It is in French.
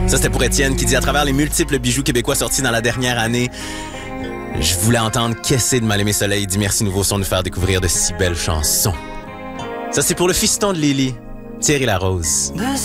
Ça, c'était pour Étienne qui dit à travers les multiples bijoux québécois sortis dans la dernière année, je voulais entendre Qu'est-ce de Mal-Aimé Soleil. Il dit merci Nouveau Son de nous faire découvrir de si belles chansons. Ça, c'est pour le fiston de Lily, Thierry Larose.